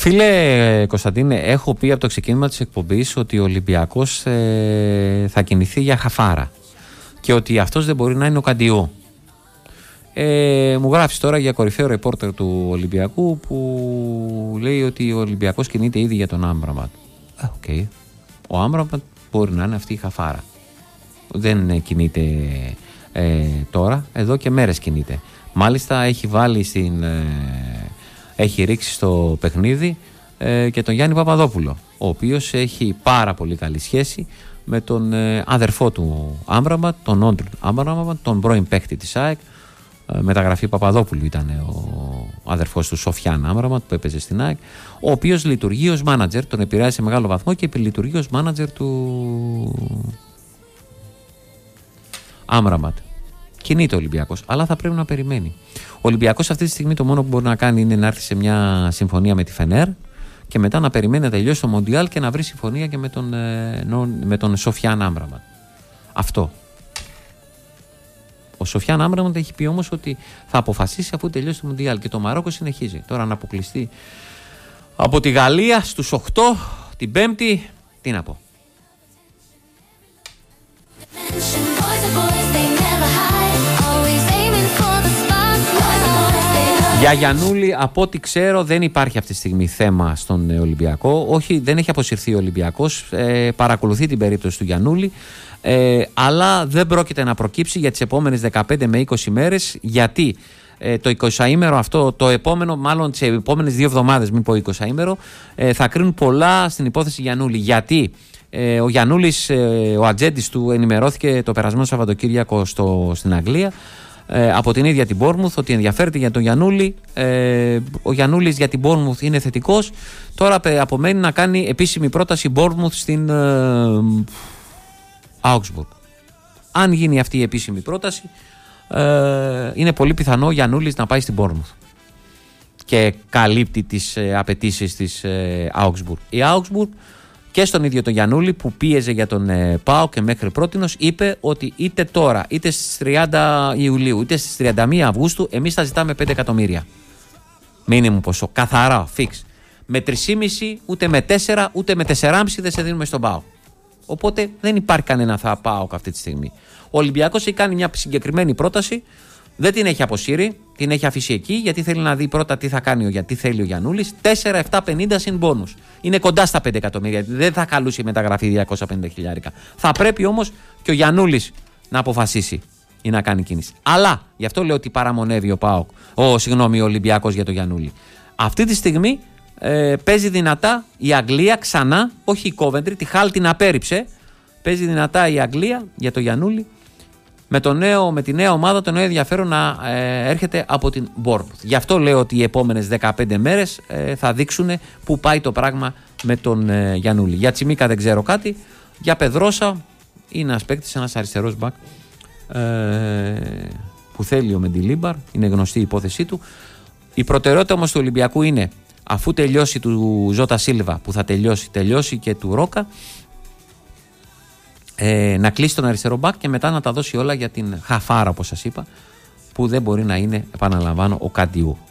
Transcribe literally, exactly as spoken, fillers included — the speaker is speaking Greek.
Φίλε Κωνσταντίνε, έχω πει από το ξεκίνημα της εκπομπής ότι ο Ολυμπιακός ε, θα κινηθεί για χαφάρα και ότι αυτός δεν μπορεί να είναι ο Καντιού. Ε, μου γράφει τώρα για κορυφαίο ρεπόρτερ του Ολυμπιακού που λέει ότι ο Ολυμπιακός κινείται ήδη για τον Άμπραμπατ. Okay. Ο Άμπραμπατ μπορεί να είναι αυτή η χαφάρα. Δεν κινείται ε, τώρα, εδώ και μέρες κινείται. Μάλιστα έχει βάλει στην... Ε, έχει ρίξει στο παιχνίδι ε, και τον Γιάννη Παπαδόπουλο, ο οποίος έχει πάρα πολύ καλή σχέση με τον ε, αδερφό του Άμπραμπατ, τον Όντριν Άμπραμπατ, τον πρώην παίκτη της ΑΕΚ. Ε, μεταγραφή Παπαδόπουλου ήταν ο αδερφός του Σοφιάν Άμπραμπατ που έπαιζε στην ΑΕΚ, ο οποίος λειτουργεί ως μάνατζερ, τον επηρεάζει σε μεγάλο βαθμό και λειτουργεί ως μάνατζερ του Άμπραμπατ. Κινείται ο Ολυμπιακός, αλλά θα πρέπει να περιμένει. Ο Ολυμπιακός αυτή τη στιγμή το μόνο που μπορεί να κάνει είναι να έρθει σε μια συμφωνία με τη Φενέρ και μετά να περιμένει να τελειώσει το Μοντιάλ και να βρει συμφωνία και με τον, με τον Σοφιάν Άμπραμπατ. Αυτό. Ο Σοφιάν Άμπραμπατ έχει πει όμως ότι θα αποφασίσει αφού τελειώσει το Μοντιάλ και το Μαρόκο συνεχίζει. Τώρα να αποκλειστεί από τη Γαλλία στους οκτώ την Πέμπτη, τι να πω. Για Γιαννούλη, από ό,τι ξέρω, δεν υπάρχει αυτή τη στιγμή θέμα στον Ολυμπιακό. Όχι, δεν έχει αποσυρθεί ο Ολυμπιακός. Ε, παρακολουθεί την περίπτωση του Γιαννούλη. Ε, αλλά δεν πρόκειται να προκύψει για τις επόμενες δεκαπέντε με είκοσι μέρες. Γιατί ε, το εικοσαήμερο αυτό, το επόμενο, μάλλον τις επόμενες δύο εβδομάδες, μην πω εικοσαήμερο, ε, θα κρίνουν πολλά στην υπόθεση Γιαννούλη. Γιατί ε, ο Γιαννούλης, ε, ο ατζέντης του, ενημερώθηκε το περασμένο Σαββατοκύριακο στο, στην Αγγλία. Ε, από την ίδια την Bournemouth ότι ενδιαφέρεται για τον Γιαννούλη. Ε, ο Γιαννούλης για την Bournemouth είναι θετικός. Τώρα απομένει να κάνει επίσημη πρόταση Bournemouth στην ε, Augsburg. Αν γίνει αυτή η επίσημη πρόταση, ε, είναι πολύ πιθανό ο Γιαννούλης να πάει στην Bournemouth και καλύπτει τις ε, απαιτήσεις της ε, Augsburg. Η Augsburg και στον ίδιο τον Γιαννούλη που πίεζε για τον ε, ΠΑΟ και μέχρι πρότινος είπε ότι είτε τώρα είτε στις τριάντα Ιουλίου είτε στις τριάντα μία Αυγούστου εμείς θα ζητάμε πέντε εκατομμύρια. Μήνυμου ποσό, καθαρά, φίξ. Με τρία κόμμα πέντε ούτε με τέσσερα ούτε με τέσσερα κόμμα πέντε δεν σε δίνουμε στον ΠΑΟ. Οπότε δεν υπάρχει κανένα θα ΠΑΟ αυτή τη στιγμή. Ο Ολυμπιακός έχει κάνει μια συγκεκριμένη πρόταση. Δεν την έχει αποσύρει, την έχει αφήσει εκεί γιατί θέλει να δει πρώτα τι θα κάνει ο, γιατί θέλει ο Γιαννούλης. τέσσερα επτά πενήντα συν μπόνους. Είναι κοντά στα πέντε εκατομμύρια. Δεν θα καλούσε η μεταγραφή διακόσια πενήντα χιλιάρικα. Θα πρέπει όμως και ο Γιαννούλης να αποφασίσει ή να κάνει κίνηση. Αλλά γι' αυτό λέω ότι παραμονεύει ο ΠΑΟΚ, ο, συγγνώμη, ο Ολυμπιακός για τον Γιαννούλη. Αυτή τη στιγμή ε, παίζει δυνατά η Αγγλία ξανά, όχι η Coventry, τη Χάλ την απέρριψε. Παίζει δυνατά η Αγγλία για τον Γιαννούλη. Με, το νέο, με τη νέα ομάδα το νέο ενδιαφέρον να ε, έρχεται από την Bournemouth. Γι' αυτό λέω ότι οι επόμενες δεκαπέντε μέρες ε, θα δείξουν πού πάει το πράγμα με τον ε, Γιαννούλη. Για Τσιμίκα δεν ξέρω κάτι. Για Πεδρόσα είναι ένας παίκτης, ένας αριστερός μπακ ε, που θέλει ο Μεντιλίμπαρ. Είναι γνωστή η υπόθεσή του. Η προτεραιότητα όμως του Ολυμπιακού είναι αφού τελειώσει του Ζώτα Σίλβα που θα τελειώσει, τελειώσει και του Ρόκα. Ε, να κλείσει τον αριστερό μπακ και μετά να τα δώσει όλα για την χαφάρα όπως σας είπα που δεν μπορεί να είναι, επαναλαμβάνω, ο Καντιού.